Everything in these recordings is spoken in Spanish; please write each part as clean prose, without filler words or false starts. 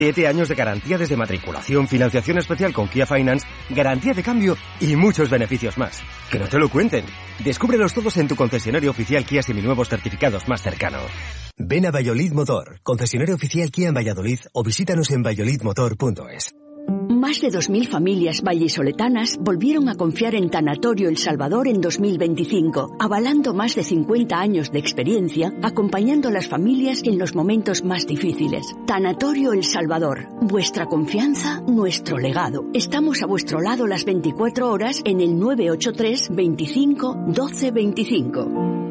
7 años de garantía desde matriculación, financiación especial con Kia Finance, garantía de cambio y muchos beneficios más. Que no te lo cuenten. Descúbrelos todos en tu concesionario oficial Kia seminuevos certificados más cercano. Ven a Valladolid Motor, concesionario oficial Kia en Valladolid, o visítanos en valladolidmotor.es. Más de 2.000 familias vallisoletanas volvieron a confiar en Tanatorio El Salvador en 2025, avalando más de 50 años de experiencia, acompañando a las familias en los momentos más difíciles. Tanatorio El Salvador, vuestra confianza, nuestro legado. Estamos a vuestro lado las 24 horas en el 983 25 12 25.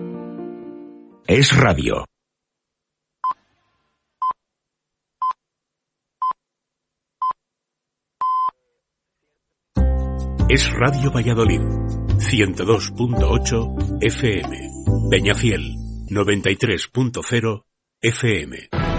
Es radio. Es Radio Valladolid, 102.8 FM, Peñafiel, 93.0 FM.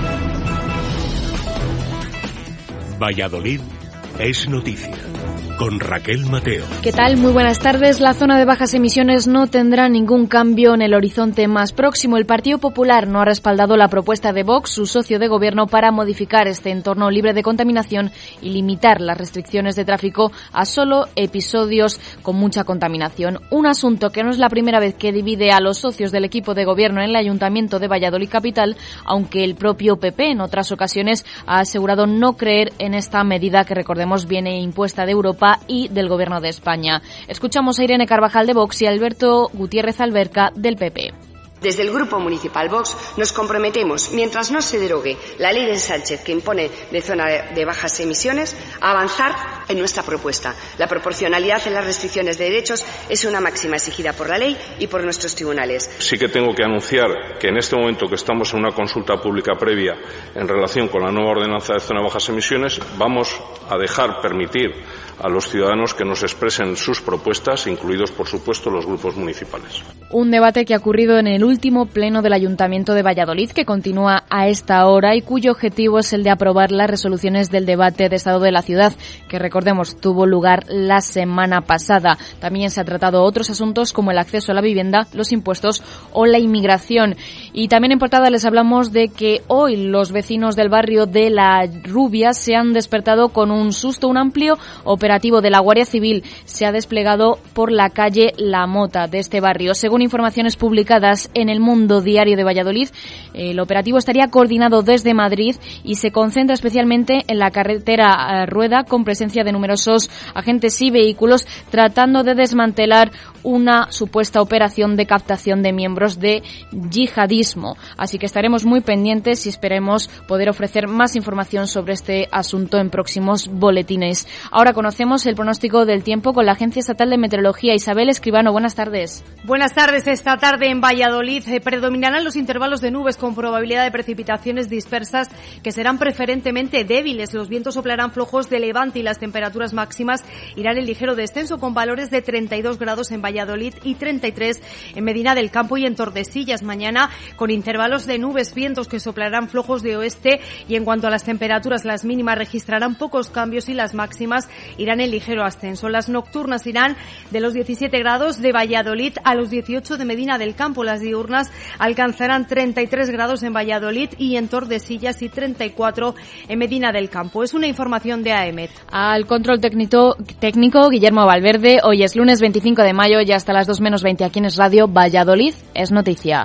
Valladolid es noticia, con Raquel Mateo. ¿Qué tal? Muy buenas tardes. La zona de bajas emisiones no tendrá ningún cambio en el horizonte más próximo. El Partido Popular no ha respaldado la propuesta de Vox, su socio de gobierno, para modificar este entorno libre de contaminación y limitar las restricciones de tráfico a solo episodios con mucha contaminación. Un asunto que no es la primera vez que divide a los socios del equipo de gobierno en el Ayuntamiento de Valladolid Capital, aunque el propio PP en otras ocasiones ha asegurado no creer en esta medida que, recordemos, viene impuesta de Europa y del Gobierno de España. Escuchamos a Irene Carvajal de Vox y a Alberto Gutiérrez Alberca del PP. Desde el Grupo Municipal Vox nos comprometemos, mientras no se derogue la ley de Sánchez que impone de zona de bajas emisiones, a avanzar en nuestra propuesta. La proporcionalidad en las restricciones de derechos es una máxima exigida por la ley y por nuestros tribunales. Sí que tengo que anunciar que en este momento que estamos en una consulta pública previa en relación con la nueva ordenanza de zona de bajas emisiones, vamos a permitir a los ciudadanos que nos expresen sus propuestas, incluidos, por supuesto, los grupos municipales. Un debate que ha ocurrido en el último pleno del Ayuntamiento de Valladolid, que continúa a esta hora y cuyo objetivo es el de aprobar las resoluciones del debate de Estado de la ciudad, que, recordemos, tuvo lugar la semana pasada. También se ha tratado otros asuntos como el acceso a la vivienda, los impuestos o la inmigración. Y también en portada les hablamos de que hoy los vecinos del barrio de La Rubia se han despertado con un susto. Un amplio operativo de la Guardia Civil se ha desplegado por la calle La Mota de este barrio. Según informaciones publicadas en El Mundo Diario de Valladolid, el operativo estaría coordinado desde Madrid y se concentra especialmente en la carretera Rueda, con presencia de numerosos agentes y vehículos tratando de desmantelar una supuesta operación de captación de miembros de yihadismo. Así que estaremos muy pendientes y esperemos poder ofrecer más información sobre este asunto en próximos boletines. Ahora conocemos el pronóstico del tiempo con la Agencia Estatal de Meteorología. Isabel Escribano, buenas tardes. Buenas tardes. Esta tarde en Valladolid predominarán los intervalos de nubes con probabilidad de precipitaciones dispersas que serán preferentemente débiles. Los vientos soplarán flojos de levante y las temperaturas máximas irán en ligero descenso, con valores de 32 grados en Valladolid y 33 en Medina del Campo y en Tordesillas. Mañana con intervalos de nubes, vientos que soplarán flojos de oeste, y en cuanto a las temperaturas, las mínimas registrarán pocos cambios y las máximas irán en ligero ascenso. Las nocturnas irán de los 17 grados de Valladolid a los 18 de Medina del Campo. Las diurnas alcanzarán 33 grados en Valladolid y en Tordesillas y 34 en Medina del Campo. Es una información de AEMET. Al control técnico Guillermo Valverde. Hoy es lunes 25 de mayo y hasta las 2 menos 20 aquí en Es Radio. Valladolid es noticia.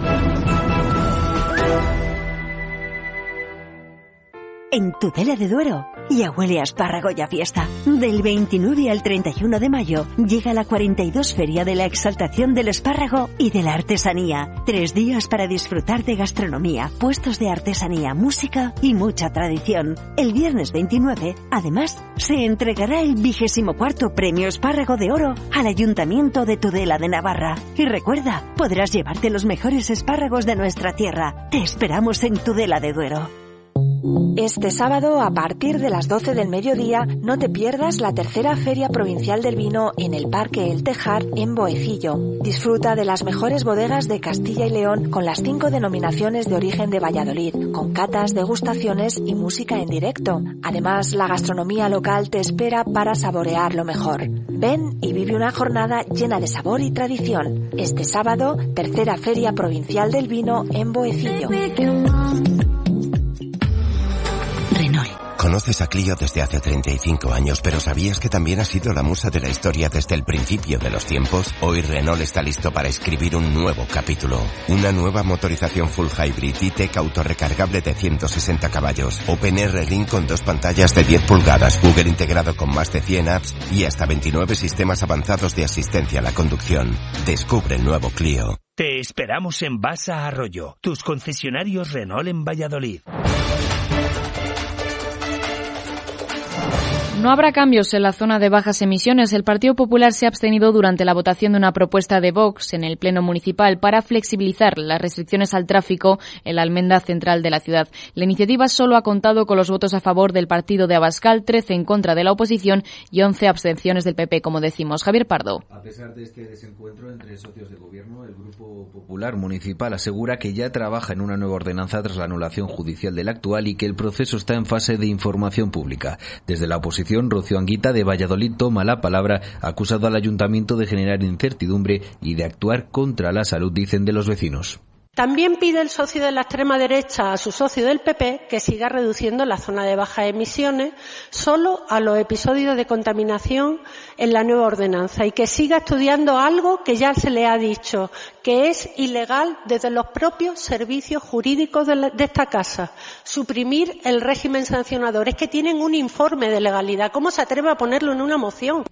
En Tudela de Duero ya huele a espárrago y a fiesta. Del 29 al 31 de mayo llega la 42 Feria de la Exaltación del Espárrago y de la Artesanía. 3 días para disfrutar de gastronomía, puestos de artesanía, música y mucha tradición. El viernes 29, además, se entregará el 24º Premio Espárrago de Oro al Ayuntamiento de Tudela de Navarra. Y recuerda, podrás llevarte los mejores espárragos de nuestra tierra. Te esperamos en Tudela de Duero. Este sábado, a partir de las 12 del mediodía, no te pierdas la tercera Feria Provincial del Vino en el Parque El Tejar, en Boecillo. Disfruta de las mejores bodegas de Castilla y León con las 5 denominaciones de origen de Valladolid, con catas, degustaciones y música en directo. Además, la gastronomía local te espera para saborear lo mejor. Ven y vive una jornada llena de sabor y tradición. Este sábado, tercera Feria Provincial del Vino en Boecillo. Renault. Conoces a Clio desde hace 35 años, pero ¿sabías que también ha sido la musa de la historia desde el principio de los tiempos? Hoy Renault está listo para escribir un nuevo capítulo. Una nueva motorización full hybrid E-Tech autorrecargable de 160 caballos. OpenR Ring con 2 pantallas de 10 pulgadas. Google integrado con más de 100 apps y hasta 29 sistemas avanzados de asistencia a la conducción. Descubre el nuevo Clio. Te esperamos en Basa Arroyo, tus concesionarios Renault en Valladolid. No habrá cambios en la zona de bajas emisiones. El Partido Popular se ha abstenido durante la votación de una propuesta de Vox en el Pleno Municipal para flexibilizar las restricciones al tráfico en la almenda central de la ciudad. La iniciativa solo ha contado con los votos a favor del partido de Abascal, 13 en contra de la oposición y 11 abstenciones del PP, como decimos. Javier Pardo. A pesar de este desencuentro entre socios de gobierno, el Grupo Popular Municipal asegura que ya trabaja en una nueva ordenanza tras la anulación judicial del actual y que el proceso está en fase de información pública. Desde la oposición, Rocío Anguita de Valladolid toma la palabra, acusado al ayuntamiento de generar incertidumbre y de actuar contra la salud, dicen, de los vecinos. También pide el socio de la extrema derecha a su socio del PP que siga reduciendo la zona de bajas emisiones solo a los episodios de contaminación en la nueva ordenanza y que siga estudiando algo que ya se le ha dicho, que es ilegal desde los propios servicios jurídicos de esta casa. Suprimir el régimen sancionador. Es que tienen un informe de legalidad. ¿Cómo se atreve a ponerlo en una moción?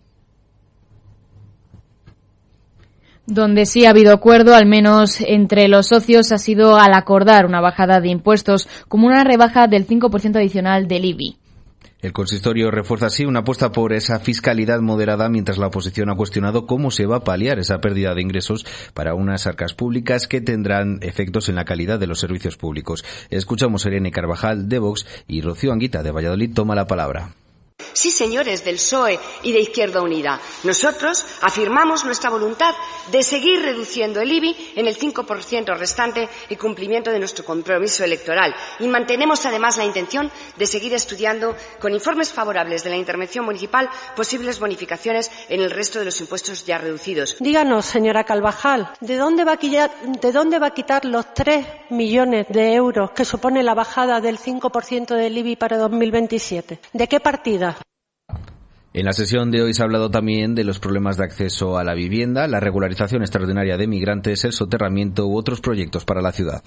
Donde sí ha habido acuerdo, al menos entre los socios, ha sido al acordar una bajada de impuestos, como una rebaja del 5% adicional del IBI. El consistorio refuerza así una apuesta por esa fiscalidad moderada, mientras la oposición ha cuestionado cómo se va a paliar esa pérdida de ingresos para unas arcas públicas que tendrán efectos en la calidad de los servicios públicos. Escuchamos a Irene Carvajal de Vox y Rocío Anguita de Valladolid toma la palabra. Sí, señores del PSOE y de Izquierda Unida, nosotros afirmamos nuestra voluntad de seguir reduciendo el IBI en el 5% restante y cumplimiento de nuestro compromiso electoral. Y mantenemos además la intención de seguir estudiando con informes favorables de la intervención municipal posibles bonificaciones en el resto de los impuestos ya reducidos. Díganos, señora Carvajal, ¿de dónde va a quitar los 3 millones de euros que supone la bajada del 5% del IBI para 2027? ¿De qué partida? En la sesión de hoy se ha hablado también de los problemas de acceso a la vivienda, la regularización extraordinaria de migrantes, el soterramiento u otros proyectos para la ciudad.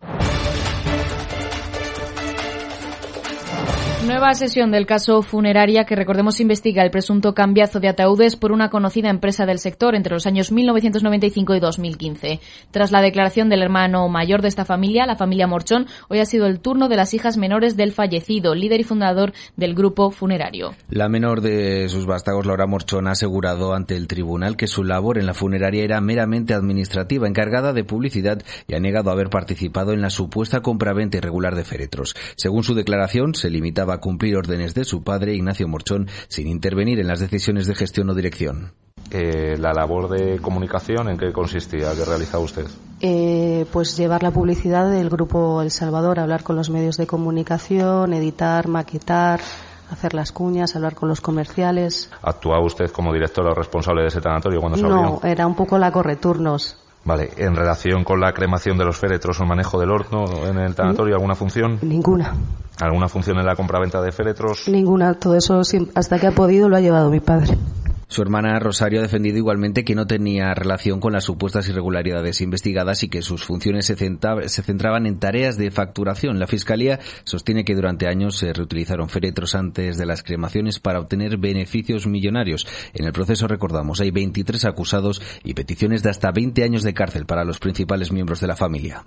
Nueva sesión del caso Funeraria, que recordemos investiga el presunto cambiazo de ataúdes por una conocida empresa del sector entre los años 1995 y 2015. Tras la declaración del hermano mayor de esta familia, la familia Morchón, hoy ha sido el turno de las hijas menores del fallecido, líder y fundador del grupo funerario. La menor de sus vástagos, Laura Morchón, ha asegurado ante el tribunal que su labor en la funeraria era meramente administrativa, encargada de publicidad, y ha negado haber participado en la supuesta compraventa irregular de féretros. Según su declaración, se limitaba a cumplir órdenes de su padre, Ignacio Morchón, sin intervenir en las decisiones de gestión o dirección. La labor de comunicación, ¿en qué consistía? ¿Qué realizaba usted? Pues llevar la publicidad del Grupo El Salvador, hablar con los medios de comunicación, editar, maquetar, hacer las cuñas, hablar con los comerciales. ¿Actuaba usted como directora o responsable de ese tanatorio cuando se abrió? No, era un poco la correturnos. Vale, en relación con la cremación de los féretros o el manejo del horno en el tanatorio, ¿alguna función? Ninguna. ¿Alguna función en la compraventa de féretros? Ninguna, todo eso hasta que ha podido lo ha llevado mi padre. Su hermana Rosario ha defendido igualmente que no tenía relación con las supuestas irregularidades investigadas y que sus funciones se centraban en tareas de facturación. La Fiscalía sostiene que durante años se reutilizaron féretros antes de las cremaciones para obtener beneficios millonarios. En el proceso, recordamos, hay 23 acusados y peticiones de hasta 20 años de cárcel para los principales miembros de la familia.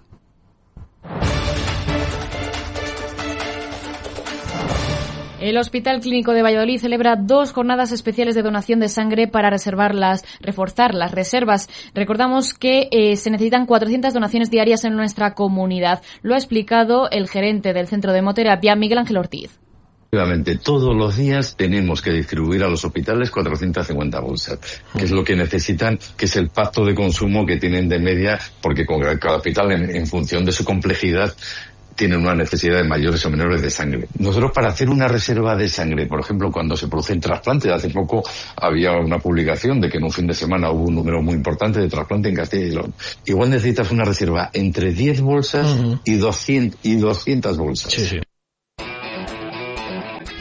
El Hospital Clínico de Valladolid celebra 2 jornadas especiales de donación de sangre para reforzar las reservas. Recordamos que se necesitan 400 donaciones diarias en nuestra comunidad. Lo ha explicado el gerente del Centro de Hemoterapia, Miguel Ángel Ortiz. Efectivamente, todos los días tenemos que distribuir a los hospitales 450 bolsas, que es lo que necesitan, que es el pacto de consumo que tienen de media, porque con cada hospital, en función de su complejidad, tienen una necesidad de mayores o menores de sangre. Nosotros, para hacer una reserva de sangre, por ejemplo, cuando se producen trasplantes, hace poco había una publicación de que en un fin de semana hubo un número muy importante de trasplantes en Castilla y León. Igual necesitas una reserva entre 10 bolsas y 200 bolsas. Sí, sí.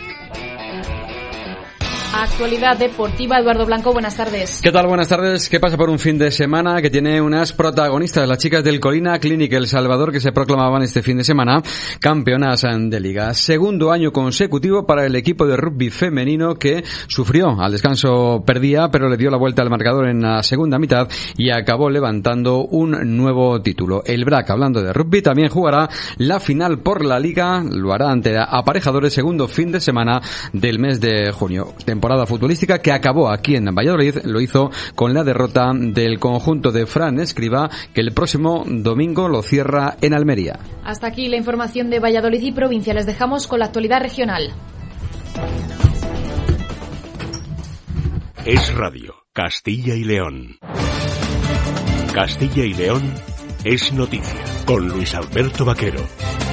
Actualidad deportiva, Eduardo Blanco, buenas tardes. ¿Qué tal? Buenas tardes. ¿Qué pasa por un fin de semana que tiene unas protagonistas, las chicas del Colina Clinic El Salvador, que se proclamaban este fin de semana campeonas de liga? Segundo año consecutivo para el equipo de rugby femenino, que sufrió, al descanso perdía, pero le dio la vuelta al marcador en la segunda mitad y acabó levantando un nuevo título. El BRAC, hablando de rugby, también jugará la final por la liga, lo hará ante Aparejadores, segundo fin de semana del mes de junio. Temporada futbolística que acabó aquí en Valladolid, lo hizo con la derrota del conjunto de Fran Escribá, que el próximo domingo lo cierra en Almería. Hasta aquí la información de Valladolid y provincia. Les dejamos con la actualidad regional. Es Radio, Castilla y León. Castilla y León es noticia, con Luis Alberto Vaquero.